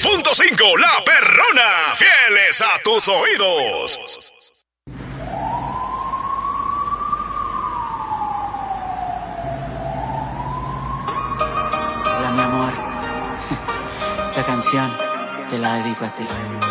92.5, La Perrona, fieles a tus oídos. Hola, mi amor. Esta canción te la dedico a ti.